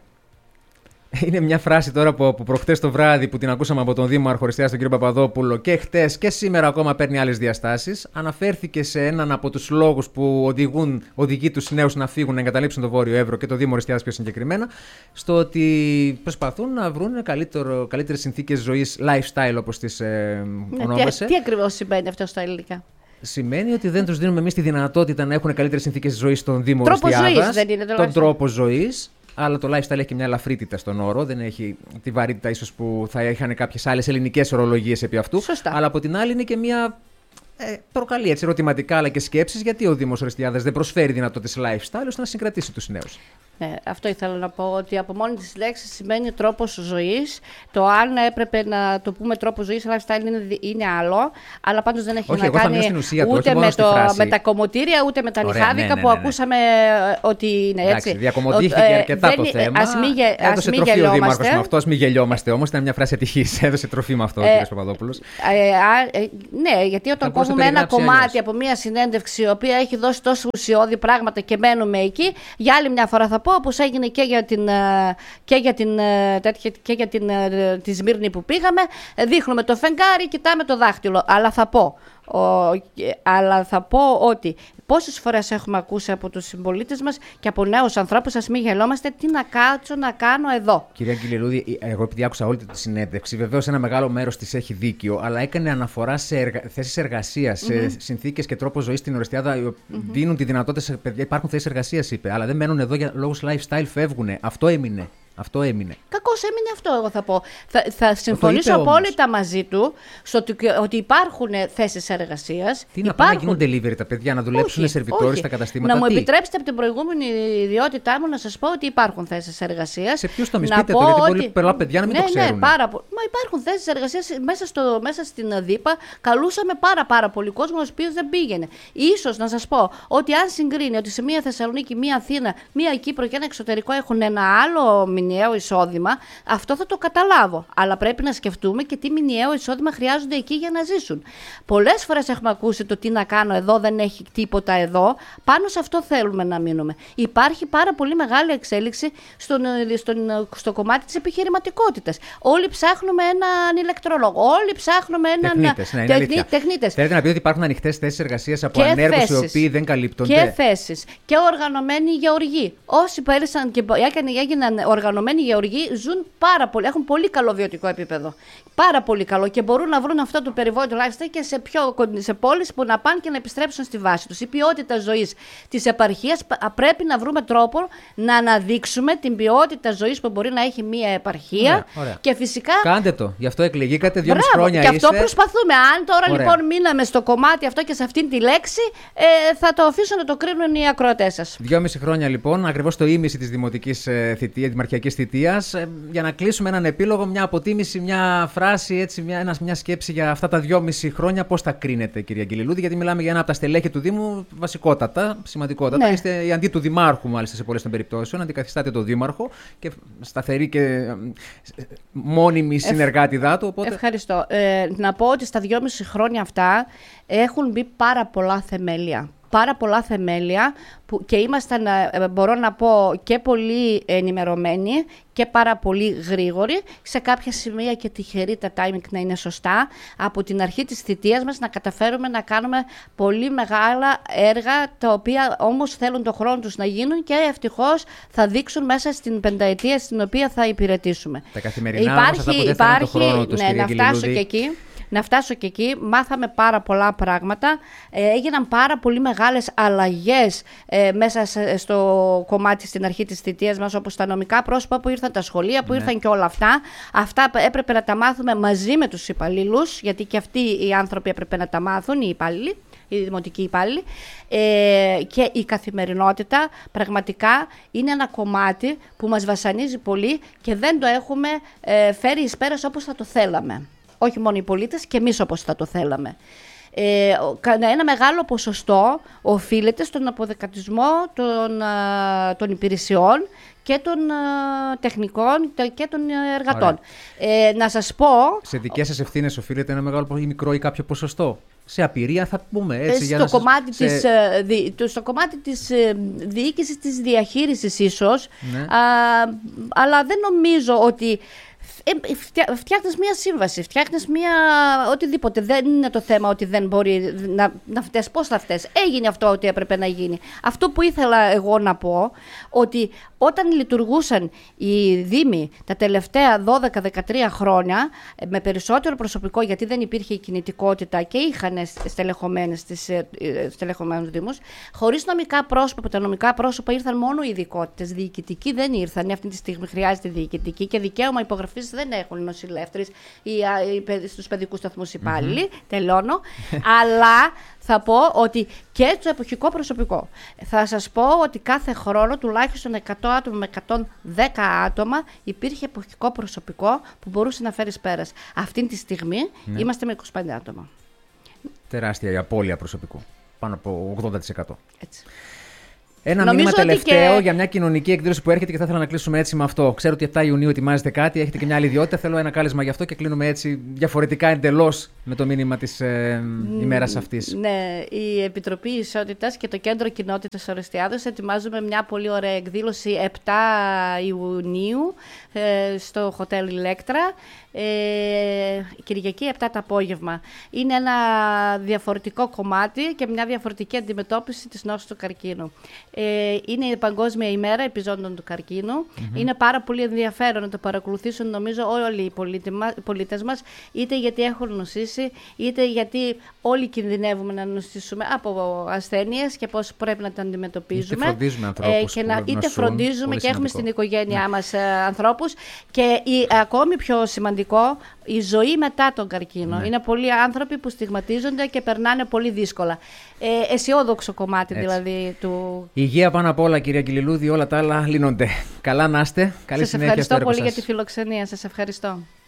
Είναι μια φράση τώρα που, που προχτές το βράδυ που την ακούσαμε από τον Δήμαρχο Οριστιάδας, τον κύριο Παπαδόπουλο, και χτες και σήμερα ακόμα παίρνει άλλες διαστάσεις. Αναφέρθηκε σε έναν από τους λόγους που οδηγούν, οδηγεί τους νέους να φύγουν, να εγκαταλείψουν το Βόρειο Εύρο και το Δήμο Οριστιάδας πιο συγκεκριμένα, στο ότι προσπαθούν να βρουν καλύτερες συνθήκες ζωής, lifestyle όπως τις ε, ναι, ονόμασε. Τι, τι ακριβώς σημαίνει αυτό στα ελληνικά? Σημαίνει ότι δεν τους δίνουμε εμείς τη δυνατότητα να έχουν καλύτερες συνθήκες ζωής στον Δήμο τρόπο Οριστιάδας. Ζωής, δεν είναι το τον τρόπο ζωής. Αλλά το lifestyle έχει και μια ελαφρύτητα στον όρο. Δεν έχει τη βαρύτητα ίσως που θα είχαν κάποιες άλλες ελληνικές ορολογίες επί αυτού. Σωστά. Αλλά από την άλλη είναι και μια. Ε, προκαλεί έτσι ερωτηματικά αλλά και σκέψεις γιατί ο Δήμος Οριστιάδας δεν προσφέρει δυνατότητες lifestyle ώστε να συγκρατήσει τους νέους. Ναι, αυτό ήθελα να πω, ότι από μόνη της λέξη σημαίνει τρόπος ζωής. Το αν έπρεπε να το πούμε τρόπο ζωής, lifestyle είναι, είναι άλλο, αλλά πάντως δεν έχει όχι, να κάνει ουσία, ούτε με, το, με τα κομμωτήρια, ούτε με τα Ωραία, νυχάδικα ναι, ναι, που ναι, ναι. ακούσαμε ότι είναι έτσι. Εντάξει, διακομωδήθηκε ε, αρκετά δεν, το θέμα. Ας μην, γε, έδωσε ας μην τροφή γελιόμαστε. Ο Δήμαρχος με αυτό, ας μην γελιόμαστε όμως, ήταν μια φράση ατυχής. Έδωσε τροφή με αυτό ο κ. Παπαδόπουλος. Ε, ε, ναι, γιατί όταν κόβουμε ένα κομμάτι από μια συνέντευξη η οποία έχει δώσει τόσο ουσιώδη πράγματα και μένουμε εκεί, για άλλη μια φορά θα πω, όπως έγινε και για την, και για την, και για την, τη Σμύρνη που πήγαμε, δείχνουμε το φεγγάρι, κοιτάμε το δάχτυλο. Αλλά θα πω, ο, αλλά θα πω ότι πόσες φορές έχουμε ακούσει από τους συμπολίτες μας και από νέους ανθρώπους, ας μην γελόμαστε, τι να κάτσω να κάνω εδώ. Κυρία Αγγελελούδη, εγώ επειδή άκουσα όλη τη συνέντευξη, βεβαίως ένα μεγάλο μέρος της έχει δίκιο, αλλά έκανε αναφορά σε εργα... θέσεις εργασίας, mm-hmm. σε συνθήκες και τρόπο ζωής στην Οριστιάδα. Mm-hmm. Δίνουν τη δυνατότητα σε παιδιά, υπάρχουν θέσεις εργασίας, είπε, αλλά δεν μένουν εδώ για λόγους lifestyle, φεύγουν. Αυτό έμεινε. Αυτό έμεινε. Κακώς έμεινε αυτό, εγώ θα πω. Θα, θα συμφωνήσω απόλυτα μαζί του στο ότι, ότι υπάρχουν θέσεις εργασίας. Τι να πάνε να γίνουν delivery τα παιδιά, να δουλέψουν σερβιτόροι στα καταστήματα. Να μου τι? επιτρέψετε από την προηγούμενη ιδιότητά μου να σας πω ότι υπάρχουν θέσεις εργασίας. Σε ποιους τομείς πείτε το, γιατί ότι... πολλοί πολλά παιδιά να μην ναι, το ξέρουν. Ναι, πάρα πο... Μα υπάρχουν θέσεις εργασίας μέσα, στο... μέσα στην ΔΥΠΑ. Καλούσαμε πάρα, πάρα πολύ κόσμο, ο οποίος δεν πήγαινε. Ίσως να σας πω ότι αν συγκρίνει ότι σε μία Θεσσαλονίκη, μία Αθήνα, μία Κύπρο και ένα εξωτερικό έχουν ένα άλλο μηνιαίο εισόδημα, αυτό θα το καταλάβω. Αλλά πρέπει να σκεφτούμε και τι μηνιαίο εισόδημα χρειάζονται εκεί για να ζήσουν. Πολλές φορές έχουμε ακούσει το τι να κάνω εδώ, δεν έχει τίποτα εδώ. Πάνω σε αυτό θέλουμε να μείνουμε. Υπάρχει πάρα πολύ μεγάλη εξέλιξη στον, στον, στο κομμάτι της επιχειρηματικότητας. Όλοι ψάχνουμε έναν ηλεκτρολόγο, όλοι ψάχνουμε έναν. Τεχνίτες, ναι, τεχνί, τεχνίτες. Θέλετε να πείτε ότι υπάρχουν ανοιχτές θέσεις εργασίας από ανέργους οι οποίοι δεν καλύπτονται. Και θέσεις. Και οργανωμένοι γεωργοί. Όσοι πέρασαν και έγιναν οργανωμένοι γεωργοί ζουν πάρα πολύ, έχουν πολύ καλό βιωτικό επίπεδο. Πάρα πολύ καλό και μπορούν να βρουν αυτό το περιβόητο τουλάχιστον και σε, πιο, σε πόλεις που να πάνε και να επιστρέψουν στη βάση τους. Η ποιότητα ζωής της επαρχίας πρέπει να βρούμε τρόπο να αναδείξουμε την ποιότητα ζωής που μπορεί να έχει μια επαρχία. Ναι, και φυσικά. Κάντε το. Γι' αυτό εκλεγήκατε δυόμιση χρόνια. Και αυτό είστε... προσπαθούμε. Αν τώρα ωραία. Λοιπόν μείναμε στο κομμάτι αυτό και σε αυτήν τη λέξη, ε, θα το αφήσω να το κρίνουν οι ακροατές σας. Δυόμιση χρόνια λοιπόν, ακριβώς το ίμιση της δημοτικής ε, θητείας, δημαρχιακής θητείας. Ε, για να κλείσουμε έναν επίλογο, μια αποτίμηση, μια φράση, έτσι, μια, ένας, μια σκέψη για αυτά τα δυόμιση χρόνια, πώς τα κρίνετε, κυρία Αγγελελούδη, γιατί μιλάμε για ένα από τα στελέχη του Δήμου, βασικότατα, σημαντικότατα. Ναι. Είστε η αντί του Δημάρχου, μάλιστα, σε πολλές των περιπτώσεων. Αντικαθιστάτε τον Δήμαρχο και σταθερή και μόνιμη συνεργάτηδά του. Οπότε... Ευχαριστώ. Ε, να πω ότι στα δυόμιση χρόνια αυτά έχουν μπει πάρα πολλά θεμέλια. Πάρα πολλά θεμέλια που και ήμασταν, μπορώ να πω, και πολύ ενημερωμένοι και πάρα πολύ γρήγοροι. Σε κάποια σημεία και τυχεροί τα timing να είναι σωστά. Από την αρχή της θητείας μας να καταφέρουμε να κάνουμε πολύ μεγάλα έργα, τα οποία όμως θέλουν τον χρόνο τους να γίνουν και ευτυχώς θα δείξουν μέσα στην πενταετία στην οποία θα υπηρετήσουμε. Τα καθημερινά υπάρχει, όμως, αυτά υπάρχει, τον χρόνο τους, ναι, να φτάσω και εκεί. Να φτάσω και εκεί, μάθαμε πάρα πολλά πράγματα, ε, έγιναν πάρα πολύ μεγάλες αλλαγές ε, μέσα στο κομμάτι στην αρχή της θητείας μας, όπως τα νομικά πρόσωπα που ήρθαν, τα σχολεία που ναι. ήρθαν και όλα αυτά. Αυτά έπρεπε να τα μάθουμε μαζί με τους υπαλλήλους, γιατί και αυτοί οι άνθρωποι έπρεπε να τα μάθουν, οι υπάλληλοι. οι δημοτικοί υπάλληλοι. Ε, και η καθημερινότητα πραγματικά είναι ένα κομμάτι που μας βασανίζει πολύ και δεν το έχουμε ε, φέρει εις πέρας όπως θα το θέλαμε. Όχι μόνο οι πολίτες, και εμείς όπως θα το θέλαμε. Ε, ένα μεγάλο ποσοστό οφείλεται στον αποδεκατισμό των, των υπηρεσιών και των τεχνικών και των εργατών. Ε, να σας πω... Σε δικές σας ευθύνες οφείλεται ένα μεγάλο ή μικρό ή κάποιο ποσοστό? Σε απειρία θα πούμε έτσι. Στο, για να κομμάτι σε... της, δι, στο κομμάτι της διοίκησης, της διαχείρισης ίσως, ναι. α, αλλά δεν νομίζω ότι... Ε, φτιά, φτιάχνεις μία σύμβαση, φτιάχνεις μία οτιδήποτε. Δεν είναι το θέμα ότι δεν μπορεί να, να φταίς. Πώς θα φταίς? Έγινε αυτό ότι έπρεπε να γίνει. Αυτό που ήθελα εγώ να πω, ότι όταν λειτουργούσαν οι δήμοι τα τελευταία δώδεκα με δεκατρία χρόνια με περισσότερο προσωπικό, γιατί δεν υπήρχε η κινητικότητα και είχαν στελεχωμένες τις στελεχωμένους δήμους, χωρίς νομικά πρόσωπα, τα νομικά πρόσωπα ήρθαν μόνο οι ειδικότητες. Διοικητικοί δεν ήρθαν. Αυτή τη στιγμή χρειάζεται διοικητική και δικαίωμα υπογραφής δεν έχουν οι νοσηλεύτριες ή στους παιδικούς σταθμούς υπάλληλοι. Mm-hmm. Τελειώνω. Αλλά θα πω ότι και το εποχικό προσωπικό. Θα σας πω ότι κάθε χρόνο τουλάχιστον εκατό άτομα με εκατόν δέκα άτομα υπήρχε εποχικό προσωπικό που μπορούσε να φέρει πέρας. Αυτή τη στιγμή ναι. είμαστε με είκοσι πέντε άτομα. Τεράστια η απώλεια προσωπικού. Πάνω από ογδόντα τοις εκατό. Έτσι. Ένα Νομίζω μήνυμα τελευταίο και... για μια κοινωνική εκδήλωση που έρχεται και θα ήθελα να κλείσουμε έτσι με αυτό. Ξέρω ότι επτά Ιουνίου ετοιμάζετε κάτι, έχετε και μια άλλη ιδιότητα. Θέλω ένα κάλεσμα γι' αυτό και κλείνουμε έτσι διαφορετικά εντελώς με το μήνυμα της ε, ημέρας αυτής. Ναι, η Επιτροπή Ισότητας και το Κέντρο Κοινότητας Ορεστιάδος ετοιμάζουμε μια πολύ ωραία εκδήλωση επτά Ιουνίου ε, στο Hotel Electra. Ε, Κυριακή επτά το απόγευμα. Είναι ένα διαφορετικό κομμάτι και μια διαφορετική αντιμετώπιση της νόσου του καρκίνου. Ε, είναι η Παγκόσμια ημέρα επιζώντων του καρκίνου. Mm-hmm. Είναι πάρα πολύ ενδιαφέρον να το παρακολουθήσουν, νομίζω, όλοι οι πολίτες μας, είτε γιατί έχουν νοσήσει, είτε γιατί όλοι κινδυνεύουμε να νοσήσουμε από ασθένειες και πώς πρέπει να τα αντιμετωπίζουμε. Είτε φροντίζουμε ανθρώπους, ε, και να, είτε φροντίζουμε και έχουμε στην οικογένειά ναι. μας ε, ανθρώπους. Και η, ακόμη πιο σημαντικό, η ζωή μετά τον καρκίνο. Ναι. Είναι πολλοί άνθρωποι που στιγματίζονται και περνάνε πολύ δύσκολα. Ε, αισιόδοξο κομμάτι έτσι. Δηλαδή του... Υγεία πάνω απ' όλα, κυρία Κιλιλούδη, όλα τα άλλα λύνονται. Καλά να είστε. Καλή σας συνέχεια στο έργο σας. Σας ευχαριστώ πολύ για τη φιλοξενία. Σας ευχαριστώ.